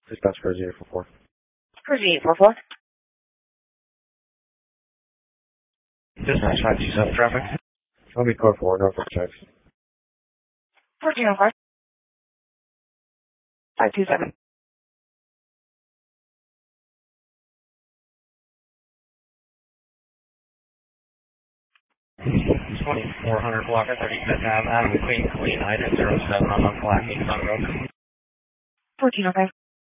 Dispatch for 844. For 844. Dispatch 527 traffic. Let me code 4, Norfolk, Texas. 1405. 527. $2,400 block at 35th Ave, Queen United 07 on the Black East on Road. 1405.